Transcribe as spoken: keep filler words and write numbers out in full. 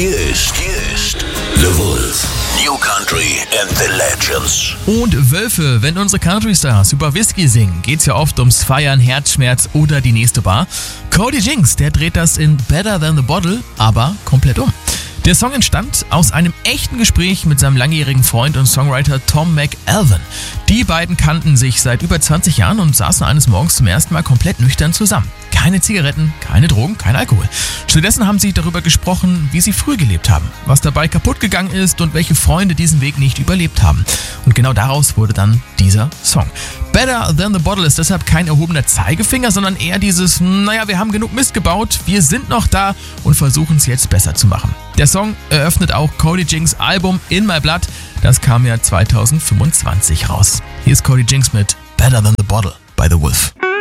Hier ist, hier ist The Wolf. New Country and the Legends. Und Wölfe, wenn unsere Country-Stars über Whisky singen, geht's ja oft ums Feiern, Herzschmerz oder die nächste Bar. Cody Jinks, der dreht das in Better Than the Bottle, aber komplett um. Der Song entstand aus einem echten Gespräch mit seinem langjährigen Freund und Songwriter Tom McAlvin. Die beiden kannten sich seit über zwanzig Jahren und saßen eines Morgens zum ersten Mal komplett nüchtern zusammen. Keine Zigaretten, keine Drogen, kein Alkohol. Stattdessen haben sie darüber gesprochen, wie sie früher gelebt haben, was dabei kaputt gegangen ist und welche Freunde diesen Weg nicht überlebt haben. Und genau daraus wurde dann dieser Song. Better Than the Bottle ist deshalb kein erhobener Zeigefinger, sondern eher dieses, naja, wir haben genug Mist gebaut, wir sind noch da und versuchen es jetzt besser zu machen. Der Song eröffnet auch Cody Jinks Album In My Blood, das kam ja zwanzig fünfundzwanzig raus. Hier ist Cody Jinks mit Better Than the Bottle bei The Wolf.